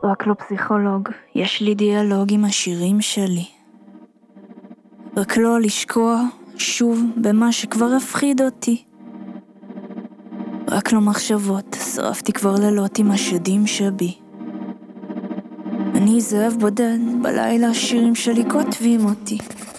רק לא פסיכולוג, יש לי דיאלוג עם השירים שלי. רק לא לשקוע שוב במה שכבר הפחיד אותי. רק לא מחשבות, שרפתי כבר לילות עם השדים שבי. אני זאב בודד, בלילה השירים שלי כותבים אותי.